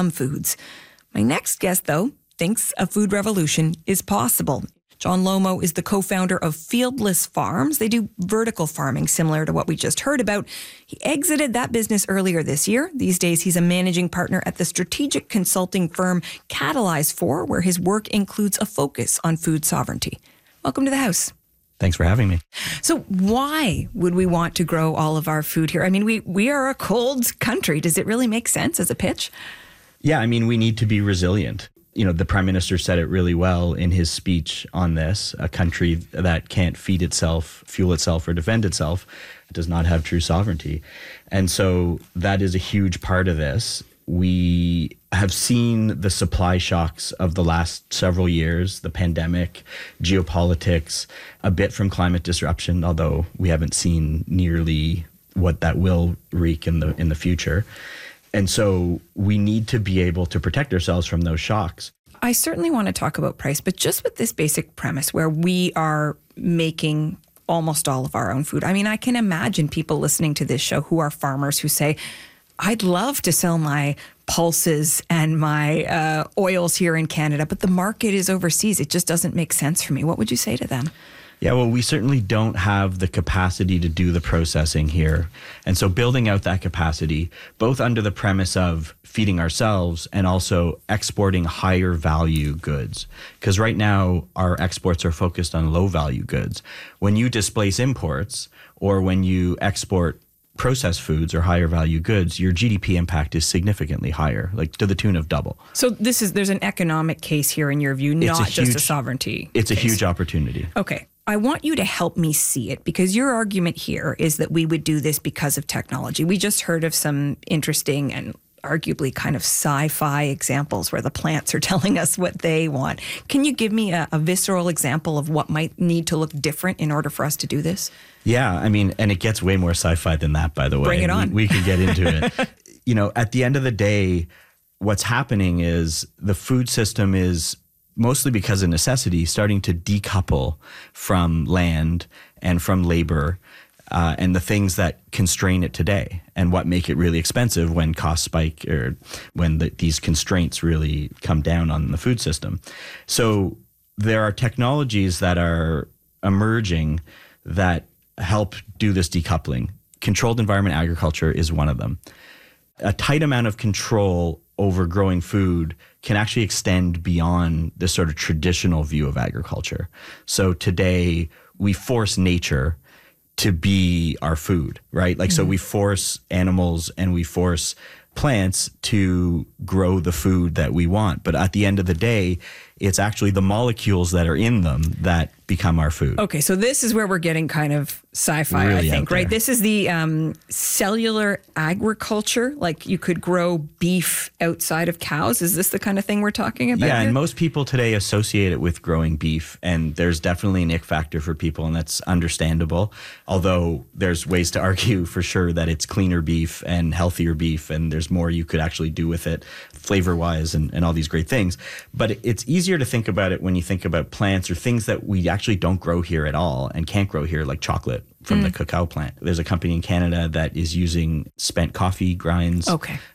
some foods. My next guest, though, thinks a food revolution is possible. John Lomo is the co-founder of Fieldless Farms. They do vertical farming, similar to what we just heard about. He exited that business earlier this year. These days, he's a managing partner at the strategic consulting firm Catalyze4, where his work includes a focus on food sovereignty. Welcome to the house. Thanks for having me. So why would we want to grow all of our food here? I mean, we are a cold country. Does it really make sense as a pitch? Yeah, I mean, we need to be resilient. You know, the Prime Minister said it really well in his speech on this. A country that can't feed itself, fuel itself, or defend itself does not have true sovereignty. And so that is a huge part of this. We have seen the supply shocks of the last several years, the pandemic, geopolitics, a bit from climate disruption, although we haven't seen nearly what that will wreak in the future. And so we need to be able to protect ourselves from those shocks. I certainly want to talk about price, but just with this basic premise where we are making almost all of our own food. I mean, I can imagine people listening to this show who are farmers who say, I'd love to sell my pulses and my oils here in Canada, but the market is overseas. It just doesn't make sense for me. What would you say to them? Yeah, well, we certainly don't have the capacity to do the processing here. And so building out that capacity, both under the premise of feeding ourselves and also exporting higher value goods. Because right now, our exports are focused on low value goods. When you displace imports or when you export processed foods or higher value goods, your GDP impact is significantly higher, like to the tune of double. So there's an economic case here in your view, not just a sovereignty It's case. A huge opportunity. Okay. I want you to help me see it because your argument here is that we would do this because of technology. We just heard of some interesting and arguably kind of sci-fi examples where the plants are telling us what they want. Can you give me a visceral example of what might need to look different in order for us to do this? Yeah, I mean, and it gets way more sci-fi than that, by the way. Bring it on. We could get into it. You know, at the end of the day, what's happening is the food system is mostly because of necessity, starting to decouple from land and from labor and the things that constrain it today and what make it really expensive when costs spike or when these constraints really come down on the food system. So there are technologies that are emerging that help do this decoupling. Controlled environment agriculture is one of them. A tight amount of control over growing food can actually extend beyond the sort of traditional view of agriculture. So today we force nature to be our food, right? Like, so we force animals and we force plants to grow the food that we want. But at the end of the day, it's actually the molecules that are in them that become our food. Okay, so this is where we're getting kind of sci-fi, really I think, right? This is the cellular agriculture, like you could grow beef outside of cows. Is this the kind of thing we're talking about Yeah, here? and most people today associate it with growing beef, and there's definitely an ick factor for people, and that's understandable. Although there's ways to argue for sure that it's cleaner beef and healthier beef, and there's more you could actually do with it flavor-wise and all these great things. But it's easier to think about it when you think about plants or things that we actually don't grow here at all and can't grow here, like chocolate from the cacao plant. There's a company in Canada that is using spent coffee grinds,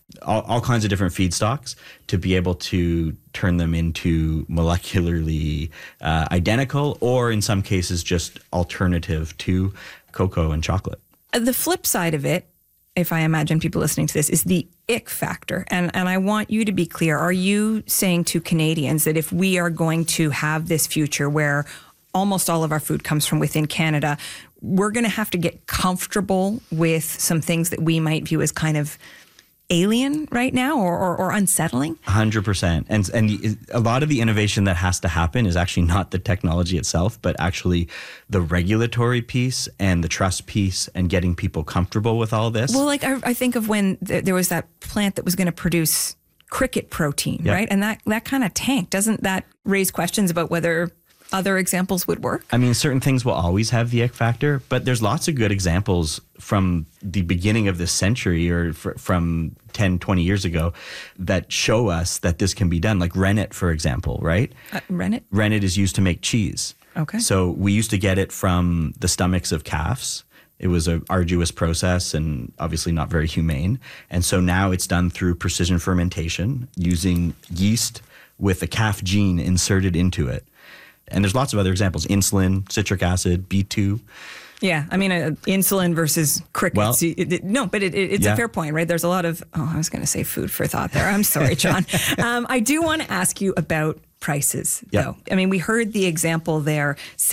all kinds of different feedstocks to be able to turn them into molecularly identical, or in some cases just alternative to cocoa and chocolate. The flip side of it, if I imagine people listening to this, is the ick factor. And I want you to be clear. Are you saying to Canadians that if we are going to have this future where almost all of our food comes from within Canada, we're going to have to get comfortable with some things that we might view as kind of alien right now or unsettling? 100%. And a lot of the innovation that has to happen is actually not the technology itself, but actually the regulatory piece and the trust piece and getting people comfortable with all this. Well, like I think of when there was that plant that was going to produce cricket protein, right? And that kind of tanked. Doesn't that raise questions about whether other examples would work? I mean, certain things will always have the ick factor, but there's lots of good examples from the beginning of this century or from 10, 20 years ago that show us that this can be done. Like rennet, for example, right? Rennet? Rennet is used to make cheese. Okay. So we used to get it from the stomachs of calves It was an arduous process and obviously not very humane. And so now it's done through precision fermentation using yeast with a calf gene inserted into it. And there's lots of other examples: insulin, citric acid, B2. Yeah, I mean, insulin versus crickets. Well, it's a fair point, right? There's a lot of, I was going to say food for thought there. I'm sorry, John. I do want to ask you about prices, though. I mean, we heard the example there,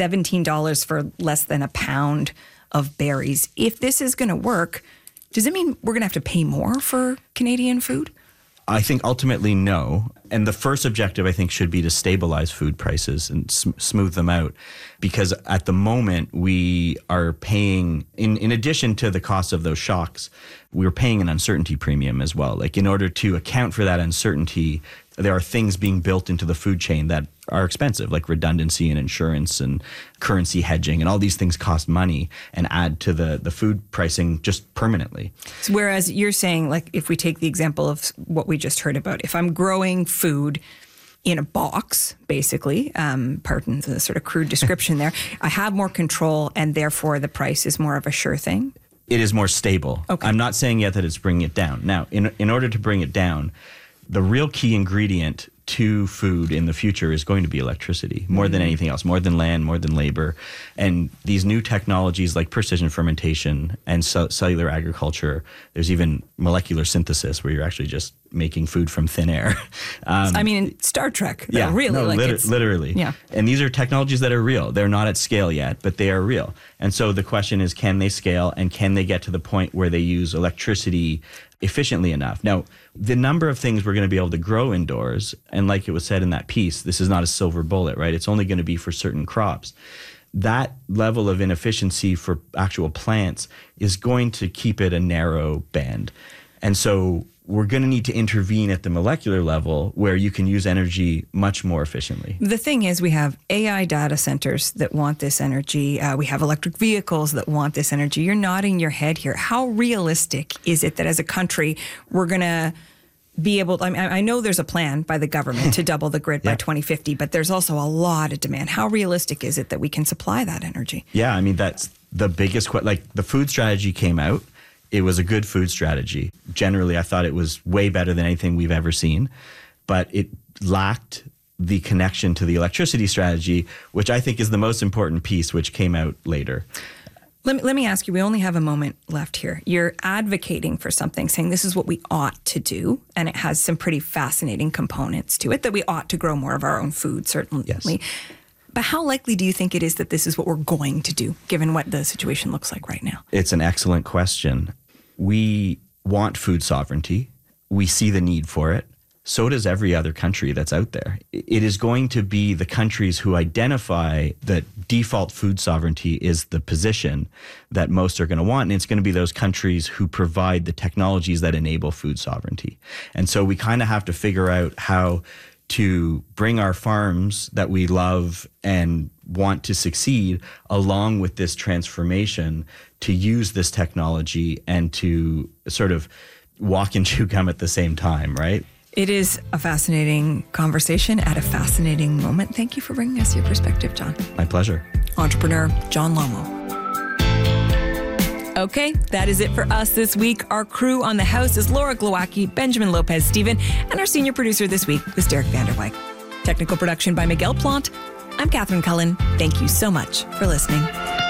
$17 for less than a pound of berries. If this is going to work, does it mean we're going to have to pay more for Canadian food? I think ultimately no. And the first objective, I think, should be to stabilize food prices and smooth them out. Because at the moment, we are paying, in addition to the cost of those shocks, we're paying an uncertainty premium as well. Like, in order to account for that uncertainty, there are things being built into the food chain that are expensive, like redundancy and insurance and currency hedging, and all these things cost money and add to the food pricing just permanently. So whereas you're saying, like, if we take the example of what we just heard about, if I'm growing food in a box, basically, pardon the sort of crude description there, I have more control and therefore the price is more of a sure thing? It is more stable. Okay. I'm not saying yet that it's bringing it down. Now, in order to bring it down, the real key ingredient to food in the future is going to be electricity, more than anything else, more than land, more than labor. And these new technologies like precision fermentation and cellular agriculture, there's even molecular synthesis where you're actually just making food from thin air. I mean, Star Trek, though, really. No, like literally. Yeah. And these are technologies that are real. They're not at scale yet, but they are real. And so the question is, can they scale, and can they get to the point where they use electricity efficiently enough? Now, the number of things we're going to be able to grow indoors, and like it was said in that piece, this is not a silver bullet, right? It's only going to be for certain crops. That level of inefficiency for actual plants is going to keep it a narrow band. And so we're going to need to intervene at the molecular level where you can use energy much more efficiently. The thing is, we have AI data centers that want this energy. We have electric vehicles that want this energy. You're nodding your head here. How realistic is it that as a country, we're going to be able to, I know there's a plan by the government to double the grid by 2050, but there's also a lot of demand. How realistic is it that we can supply that energy? Yeah, I mean, that's the biggest question. Like, the food strategy came out. It was a good food strategy. Generally, I thought it was way better than anything we've ever seen, but it lacked the connection to the electricity strategy, which I think is the most important piece, which came out later. Let me ask you, we only have a moment left here. You're advocating for something, saying this is what we ought to do, and it has some pretty fascinating components to it, that we ought to grow more of our own food, certainly. Yes. But how likely do you think it is that this is what we're going to do, given what the situation looks like right now? It's an excellent question. We want food sovereignty. We see the need for it. So does every other country that's out there. It is going to be the countries who identify that default food sovereignty is the position that most are going to want. And it's going to be those countries who provide the technologies that enable food sovereignty. And so we kind of have to figure out how to bring our farms that we love and want to succeed along with this transformation, to use this technology and to sort of walk and chew gum at the same time, right? It is a fascinating conversation at a fascinating moment. Thank you for bringing us your perspective, John. My pleasure. Entrepreneur John Lomo. Okay, that is it for us this week. Our crew on the house is Laura Glowacki, Benjamin Lopez-Steven, and our senior producer this week was Derek Vanderwyk. Technical production by Miguel Plant. I'm Catherine Cullen. Thank you so much for listening.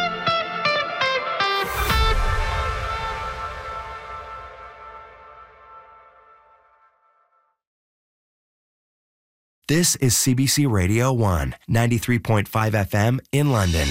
This is CBC Radio 1, 93.5 FM in London.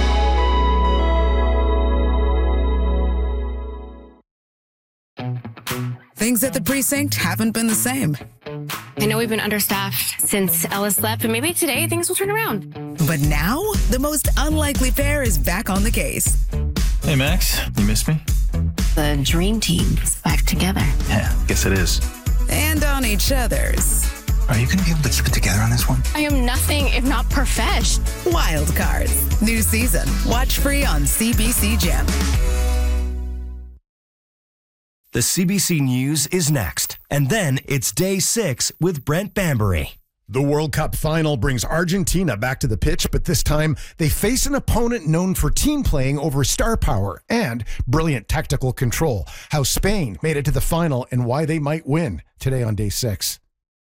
Things at the precinct haven't been the same. I know we've been understaffed since Ellis left, but maybe today things will turn around. But now, the most unlikely pair is back on the case. Hey, Max, you missed me? The dream team is back together. Yeah, guess it is. And on each other's Are you going to be able to keep it together on this one? I am nothing if not profesh. wild cards. New season. Watch free on CBC Gem. The CBC News is next. And then it's Day 6 with Brent Bambury. The World Cup final brings Argentina back to the pitch, but this time they face an opponent known for team playing over star power and brilliant technical control. How Spain made it to the final and why they might win today on day 6.